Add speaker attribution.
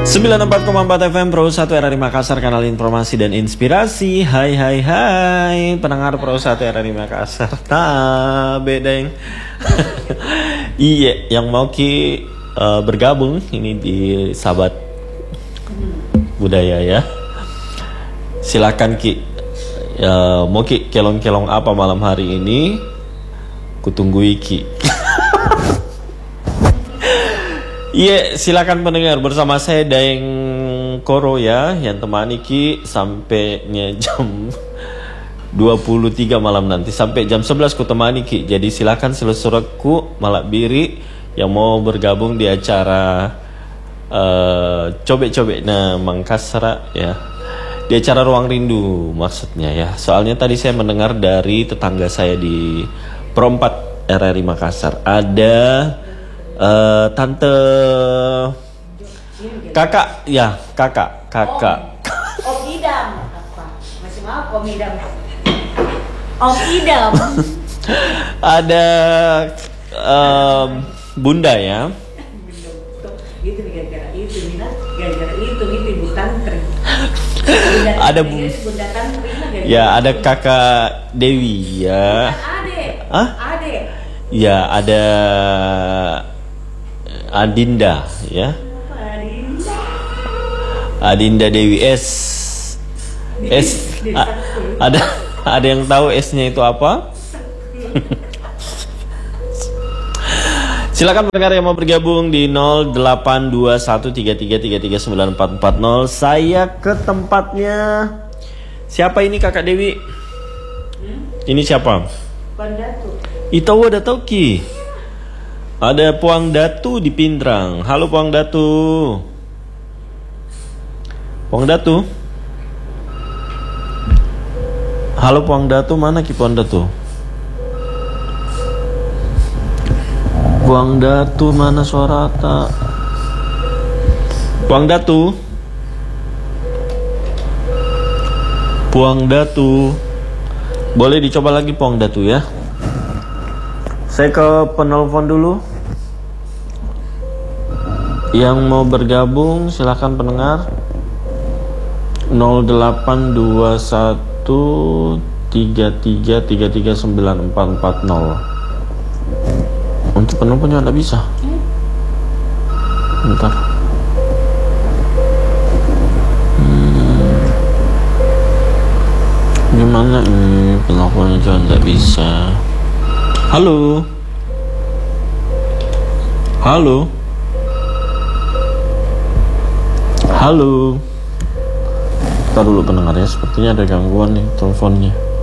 Speaker 1: 94,4 FM Pro 1 RRI Makassar, kanal informasi dan inspirasi. Hai pendengar Pro 1 RRI Makassar. Nah, beda yang iya, yang mau bergabung ini di Sahabat Budaya ya. Silakan mau kelong-kelong apa malam hari ini? Kutunggui Iya, silakan pendengar bersama saya Daeng Koro ya, yang temani sampainya jam 23 malam nanti sampai jam 11 ku temani Jadi silakan seluruhku malak biri yang mau bergabung di acara cobek-cobek Mangkasar ya. Di acara Ruang Rindu maksudnya ya. Soalnya tadi saya mendengar dari tetangga saya di Pro 4 RRI Makassar ada tante kakak
Speaker 2: Om Idam masih mau Om Idam
Speaker 1: ada bunda ya
Speaker 2: itu gara-gara itu ibu tantri
Speaker 1: ada
Speaker 2: bunda tantri
Speaker 1: ya, ada kakak Dewi ya,
Speaker 2: ade
Speaker 1: ya, ada Adinda ya, Adinda Dewi S. Ada yang tahu S-nya itu apa? Silakan pendengar yang mau bergabung di 082133339440. Saya ke tempatnya. Siapa ini kakak Dewi? Ini siapa?
Speaker 2: Puang Datu.
Speaker 1: Itu ada tahu Ada Puang Datu di Pindrang. Halo Puang Datu. Puang Datu. Halo Puang Datu, mana Puang Datu? Puang Datu mana suara tak? Puang Datu. Puang Datu. Boleh dicoba lagi Puang Datu ya. Saya ke penelpon dulu. Yang mau bergabung silakan pendengar 082133339440. Untuk penelponnya nggak bisa. Bentar. Gimana ini penelponnya juga nggak bisa. Halo. Kita dulu pendengar ya, sepertinya ada gangguan nih teleponnya.